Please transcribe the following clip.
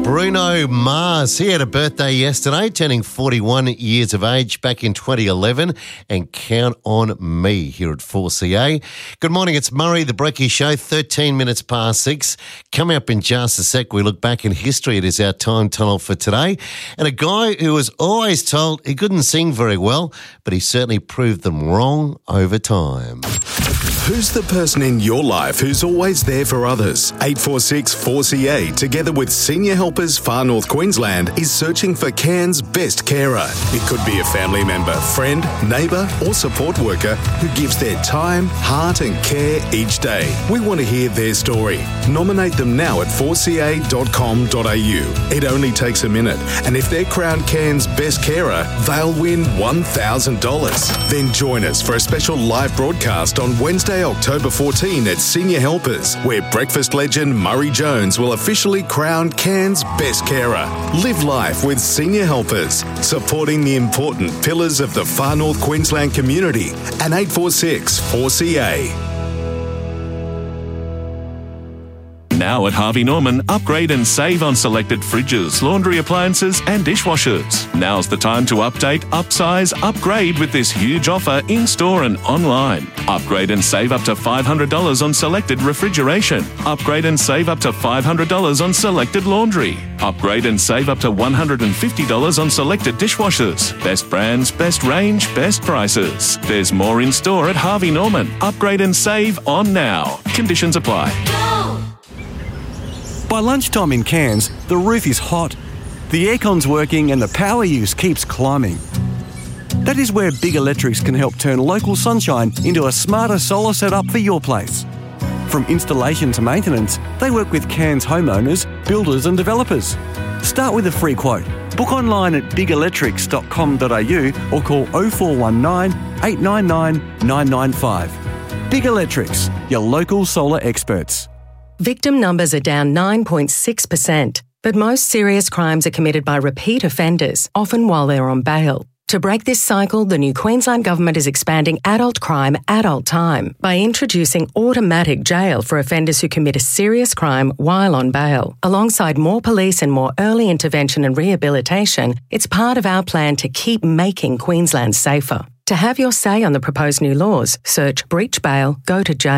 Bruno Mars. He had a birthday yesterday, turning 41 years of age back in 2011. And count on me here at 4CA. Good morning, it's Murray, the Brekkie Show, 13 minutes past 6. Coming up in just a sec, we look back in history. It is our time tunnel for today. And a guy who was always told he couldn't sing very well, but he certainly proved them wrong over time. Who's the person in your life who's always there for others? 846 4CA, together with Senior Helpers Far North Queensland, is searching for Cairns' best carer. It could be a family member, friend, neighbour or support worker who gives their time, heart and care each day. We want to hear their story. Nominate them now at 4ca.com.au. It only takes a minute, and if they're crowned Cairns' best carer, they'll win $1,000. Then join us for a special live broadcast on Wednesday, October 14 at Senior Helpers, where breakfast legend Murray Jones will officially crown Cairns' best carer. Live life with Senior Helpers, supporting the important pillars of the Far North Queensland community. And 846 4CA. Now at Harvey Norman, upgrade and save on selected fridges, laundry appliances and dishwashers. Now's the time to update, upsize, upgrade with this huge offer in-store and online. Upgrade and save up to $500 on selected refrigeration. Upgrade and save up to $500 on selected laundry. Upgrade and save up to $150 on selected dishwashers. Best brands, best range, best prices. There's more in-store at Harvey Norman. Upgrade and save on now. Conditions apply. By lunchtime in Cairns, the roof is hot, the aircon's working and the power use keeps climbing. That is where Big Electrics can help turn local sunshine into a smarter solar setup for your place. From installation to maintenance, they work with Cairns homeowners, builders and developers. Start with a free quote. Book online at bigelectrics.com.au or call 0419 899 995. Big Electrics, your local solar experts. Victim numbers are down 9.6%, but most serious crimes are committed by repeat offenders, often while they're on bail. To break this cycle, the new Queensland Government is expanding adult crime, adult time by introducing automatic jail for offenders who commit a serious crime while on bail. Alongside more police and more early intervention and rehabilitation, it's part of our plan to keep making Queensland safer. To have your say on the proposed new laws, search breach bail, go to jail.